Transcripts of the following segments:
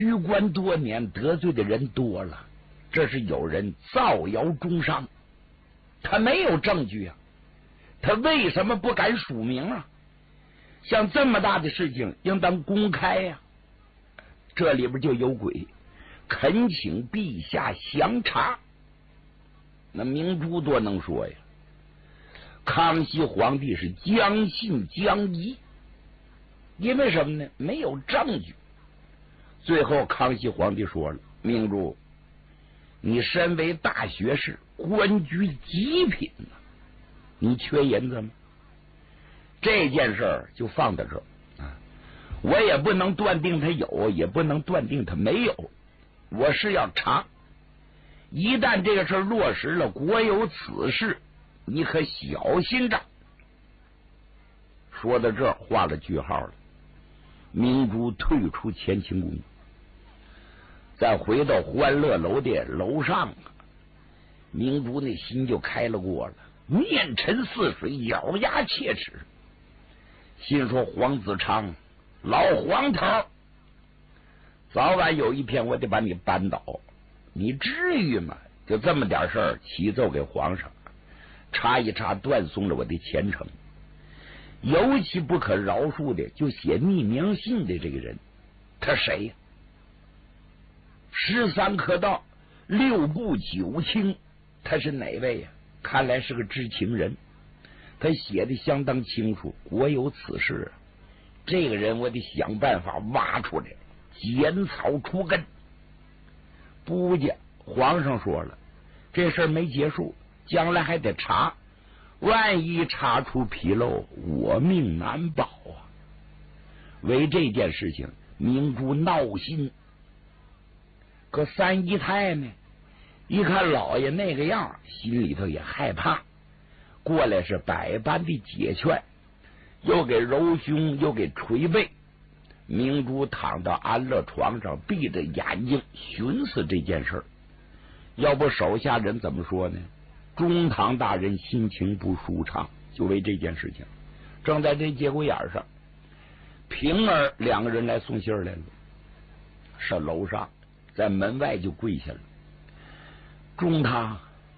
居官多年，得罪的人多了，这是有人造谣中伤，他没有证据啊，他为什么不敢署名啊？像这么大的事情应当公开呀，这里边就有鬼，恳请陛下详查。那明珠多能说呀，康熙皇帝是将信将疑，因为什么呢？没有证据。最后康熙皇帝说了，明珠，你身为大学士，官居极品啊，你缺银子吗？这件事儿就放在这儿啊，我也不能断定他有，也不能断定他没有，我是要查。一旦这个事儿落实了，国有此事，你可小心着。说到这儿，画了句号了。明珠退出乾清宫，再回到欢乐楼的楼上，明珠那心就开了锅了，面沉似水，咬牙切齿，心说黄子昌，老黄头，早晚有一天我得把你扳倒，你至于吗？就这么点事儿启奏给皇上，查一查，断送了我的前程。尤其不可饶恕的，就写匿名信的这个人，他谁呀？13颗道6部9卿，他是哪位呀？看来是个知情人，他写的相当清楚，国有此事，这个人我得想办法挖出来，剪草除根。不家皇上说了，这事儿没结束，将来还得查，万一查出纰漏，我命难保啊！为这件事情，明珠闹心。可三姨太呢？一看老爷那个样，心里头也害怕，过来是百般的解劝，又给揉胸，又给捶背。明珠躺到安乐床上，闭着眼睛寻思这件事儿。要不手下人怎么说呢？中堂大人心情不舒畅，就为这件事情。正在这节骨眼上，平儿2个人来送信来了，是楼上，在门外就跪下了。中堂，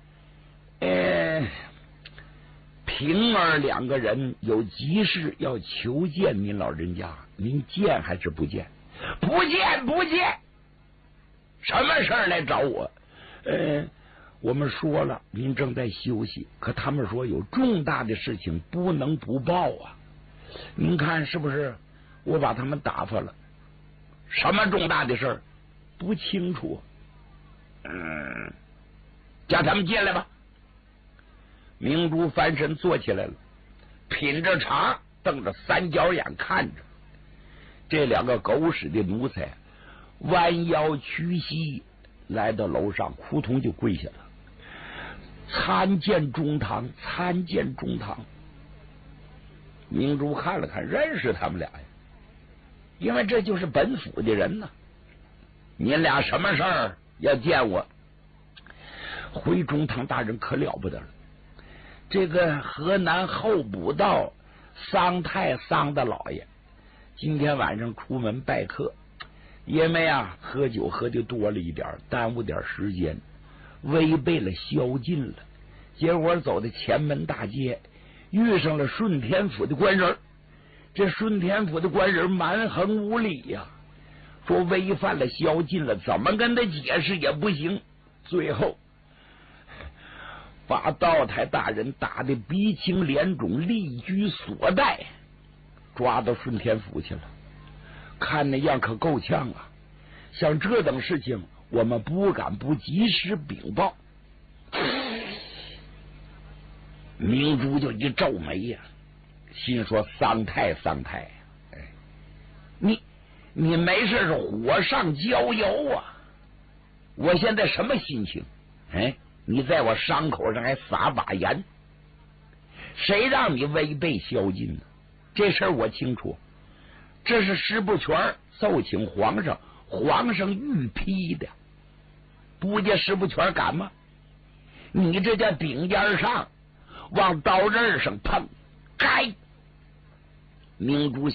平儿2个人有急事要求见您老人家，您见还是不见？不见，不见。什么事儿来找我？我们说了，您正在休息，可他们说有重大的事情不能不报啊。您看是不是？我把他们打发了。什么重大的事儿？不清楚。叫他们进来吧。明珠翻身坐起来了，品着茶，瞪着3角眼看着这2个狗屎的奴才，弯腰屈膝来到楼上，扑通就跪下了。参见中堂，参见中堂。明珠看了看，认识他们俩呀，因为这就是本府的人呢。您俩什么事儿要见我？回中堂大人可了不得了，这个河南候补道桑太桑大老爷今天晚上出门拜客，因为喝酒喝的多了一点，耽误点时间，违背了宵禁了。结果走到前门大街，遇上了顺天府的官人。这顺天府的官人蛮横无理呀，说违反了宵禁了，怎么跟他解释也不行。最后把道台大人打得鼻青脸肿，力居所带，抓到顺天府去了。看那样可够呛啊！像这等事情，我们不敢不及时禀报。明珠就一皱眉呀，心说桑太，你没事是火上浇油啊！我现在什么心情？你在我伤口上还撒把盐，谁让你违背宵禁呢？这事儿我清楚，这是石不全奏请皇上，皇上御批的。不见石不全敢吗？你这叫顶尖上往刀刃上碰，该明珠